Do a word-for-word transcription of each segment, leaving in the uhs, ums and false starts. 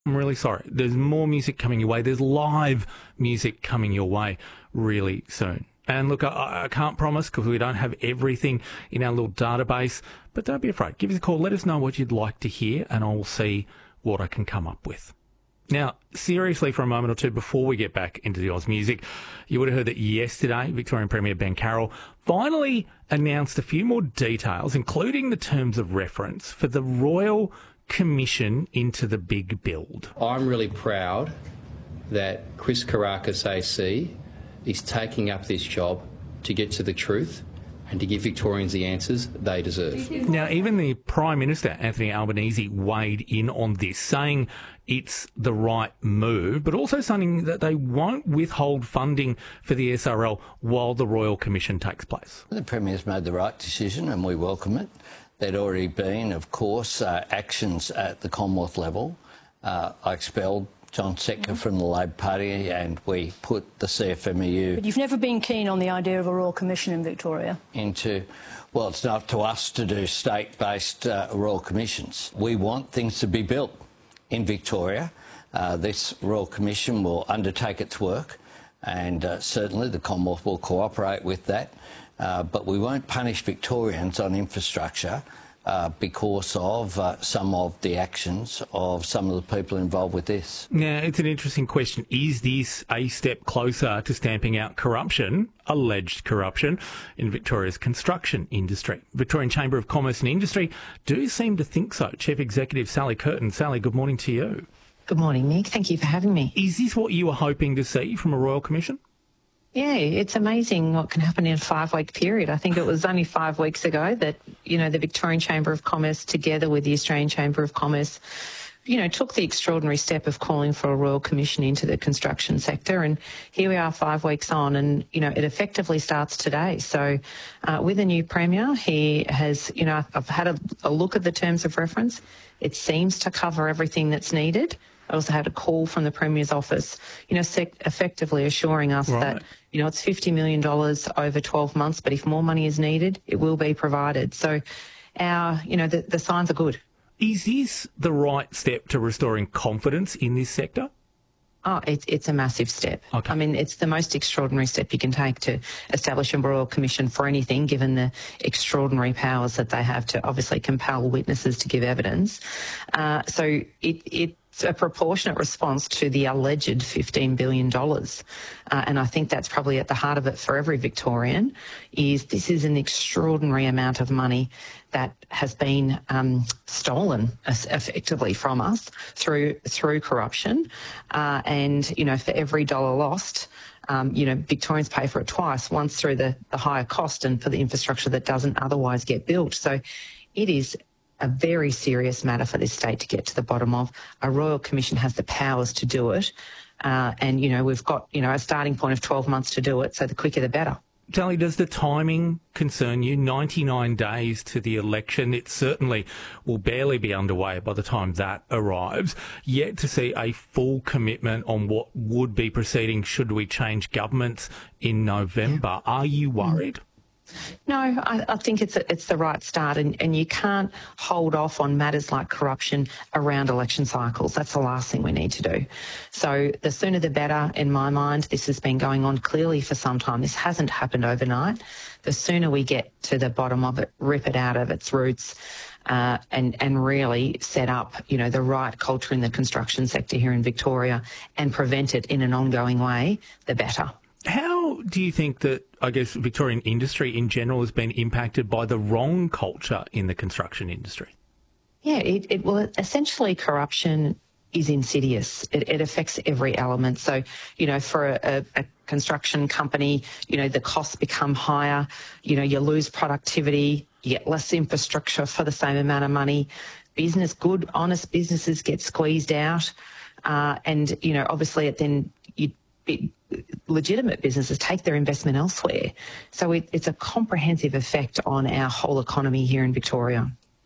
I'm really sorry. There's more music coming your way. There's live music coming your way really soon. And look, I, I can't promise because we don't have everything in our little database, but don't be afraid. Give us a call. Let us know what you'd like to hear and I'll see what I can come up with. Now, seriously, for a moment or two before we get back into the Oz music, you would have heard that yesterday Victorian Premier Ben Carroll finally announced a few more details, including the terms of reference for the Royal Commission into the big build. I'm really proud that Chris Kourakis A C is taking up this job to get to the truth and to give Victorians the answers they deserve. Now, even the Prime Minister, Anthony Albanese, weighed in on this, saying it's the right move, but also saying that they won't withhold funding for the S R L while the Royal Commission takes place. The Premier's made the right decision and we welcome it. There'd already been, of course, uh, actions at the Commonwealth level. Uh, I expelled John Setka from the Labor Party and we put the C F M E U... But you've never been keen on the idea of a Royal Commission in Victoria? ...into... Well, it's not to us to do state-based uh, Royal Commissions. We want things to be built in Victoria. Uh, this Royal Commission will undertake its work and uh, certainly the Commonwealth will cooperate with that. Uh, but we won't punish Victorians on infrastructure uh, because of uh, some of the actions of some of the people involved with this. Now, it's an interesting question. Is this a step closer to stamping out corruption, alleged corruption, in Victoria's construction industry? Victorian Chamber of Commerce and Industry do seem to think so. Chief Executive Sally Curtin. Sally, good morning to you. Good morning, Mick. Thank you for having me. Is this what you were hoping to see from a Royal Commission? Yeah, it's amazing what can happen in a five-week period. I think it was only five weeks ago that, you know, the Victorian Chamber of Commerce, together with the Australian Chamber of Commerce, you know, took the extraordinary step of calling for a Royal Commission into the construction sector. And here we are five weeks on and, you know, it effectively starts today. So uh, with a new Premier, he has, you know, I've had a, a look at the terms of reference. It seems to cover everything that's needed. I also had a call from the Premier's office, you know, sec- effectively assuring us right. that, you know, it's fifty million dollars over twelve months, but if more money is needed, it will be provided. So our, you know, the, the signs are good. Is this the right step to restoring confidence in this sector? Oh, it's, it's a massive step. Okay. I mean, it's the most extraordinary step you can take to establish a Royal Commission for anything, given the extraordinary powers that they have to obviously compel witnesses to give evidence. Uh, so it, it It's a proportionate response to the alleged fifteen billion dollars. Uh, and I think that's probably at the heart of it for every Victorian, is this is an extraordinary amount of money that has been um, stolen effectively from us through through corruption. Uh, and, you know, for every dollar lost, um, you know, Victorians pay for it twice, once through the, the higher cost and for the infrastructure that doesn't otherwise get built. So it is a very serious matter for this state to get to the bottom of. A Royal Commission has the powers to do it. Uh, and, you know, we've got, you know, a starting point of twelve months to do it, so the quicker the better. Sally, does the timing concern you? ninety-nine days to the election. It certainly will barely be underway by the time that arrives. Yet to see a full commitment on what would be proceeding should we change governments in November. Yeah. Are you worried? Mm. No, I, I think it's a, it's the right start, and, and you can't hold off on matters like corruption around election cycles. That's the last thing we need to do. So the sooner the better, in my mind. This has been going on clearly for some time. This hasn't happened overnight. The sooner we get to the bottom of it, rip it out of its roots, uh, and, and really set up, you know, the right culture in the construction sector here in Victoria and prevent it in an ongoing way, the better. How do you think that, I guess, Victorian industry in general has been impacted by the wrong culture in the construction industry? Yeah, it, it well, essentially corruption is insidious. It, it affects every element. So, you know, for a, a, a construction company, you know, the costs become higher, you know, you lose productivity, you get less infrastructure for the same amount of money. Business, good, honest businesses get squeezed out. Uh, and, you know, obviously it then you it, legitimate businesses take their investment elsewhere. So it, it's a comprehensive effect on our whole economy here in Victoria.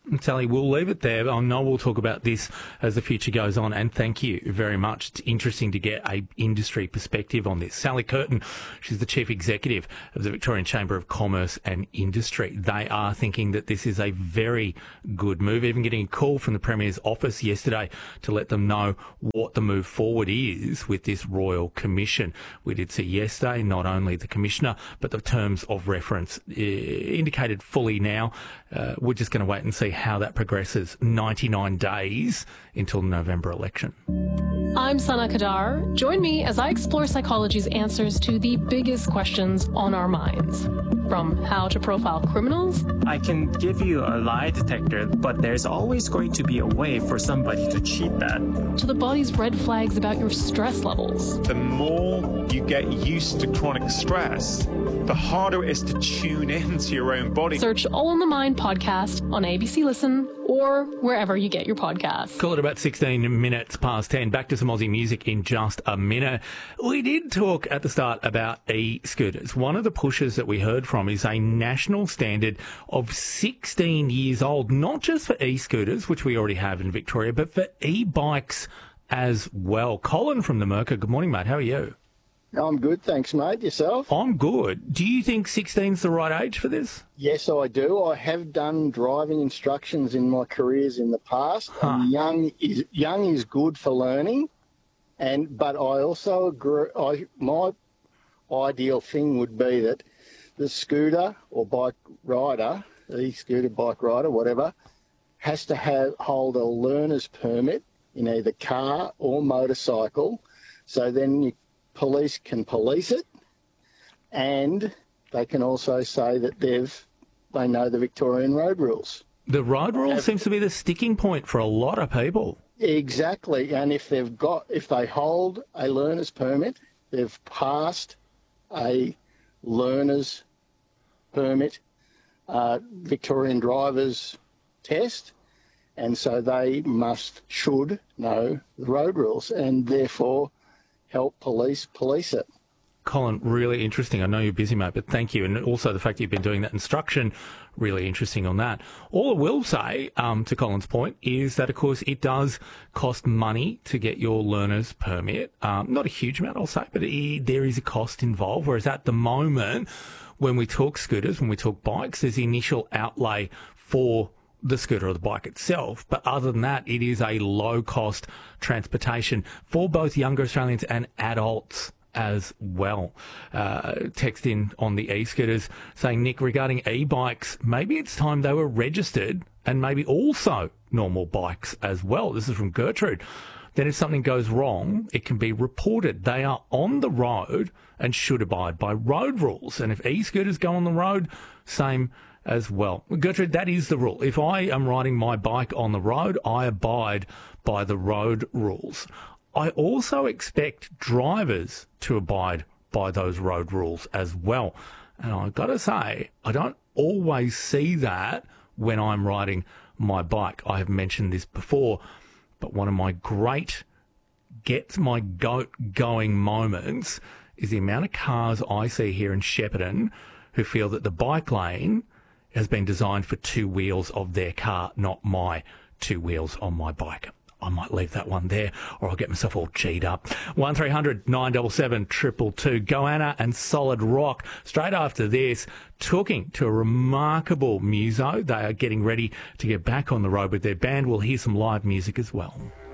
Sally, we'll leave it there. I know we'll talk about this as the future goes on, and thank you very much. It's interesting to get a industry perspective on this. Sally Curtin, she's the Chief Executive of the Victorian Chamber of Commerce and Industry. They are thinking that this is a very good move, even getting a call from the Premier's office yesterday to let them know what the move forward is with this Royal Commission. We did see yesterday not only the Commissioner, but the terms of reference uh, indicated fully now. Uh, we're just going to wait and see how that progresses. ninety-nine days until the November election. I'm Sana Kadar. Join me as I explore psychology's answers to the biggest questions on our minds. From how to profile criminals. I can give you a lie detector, but there's always going to be a way for somebody to cheat that. To the body's red flags about your stress levels. The more you get used to chronic stress, the harder it is to tune into your own body. Search All in the Mind podcast on A B C Listen or wherever you get your podcasts. Call it about sixteen minutes past ten. Back to some Aussie music in just a minute. We did talk at the start about e-scooters. One of the pushes that we heard from is a national standard of sixteen years old, not just for e-scooters, which we already have in Victoria, but for e-bikes as well. Colin from the Merca, good morning, mate. How are you? I'm good, thanks, mate. Yourself? I'm good. Do you think sixteen's the right age for this? Yes, I do. I have done driving instructions in my careers in the past. Huh. And young is young is good for learning, and but I also agree. I, my ideal thing would be that the scooter or bike rider, e-scooter, bike rider, whatever, has to have hold a learner's permit in either car or motorcycle. So then you police can police it, and they can also say that they've they know the Victorian road rules. The road rule seems to be the sticking point for a lot of people. Exactly, and if they've got if they hold a learner's permit, they've passed a learner's permit uh, Victorian driver's test, and so they must should know the road rules, and therefore help police police it. Colin, really interesting. I know you're busy, mate, but thank you. And also the fact that you've been doing that instruction, really interesting on that. All I will say, um, to Colin's point, is that, of course, it does cost money to get your learner's permit. Um, not a huge amount, I'll say, but it, there is a cost involved. Whereas at the moment, when we talk scooters, when we talk bikes, there's the initial outlay for the scooter or the bike itself. But other than that, it is a low-cost transportation for both younger Australians and adults as well. Uh, text in on the e-scooters saying, Nick, regarding e-bikes, maybe it's time they were registered and maybe also normal bikes as well. This is from Gertrude. Then if something goes wrong, it can be reported. They are on the road and should abide by road rules. And if e-scooters go on the road, same as well. Gertrude, that is the rule. If I am riding my bike on the road, I abide by the road rules. I also expect drivers to abide by those road rules as well. And I've got to say, I don't always see that when I'm riding my bike. I have mentioned this before, but one of my great gets my goat going moments is the amount of cars I see here in Shepparton who feel that the bike lane has been designed for two wheels of their car, not my two wheels on my bike. I might leave that one there, or I'll get myself all cheated up. one three hundred nine seven seven two two two. Goanna and Solid Rock. Straight after this, talking to a remarkable muso. They are getting ready to get back on the road with their band. We'll hear some live music as well.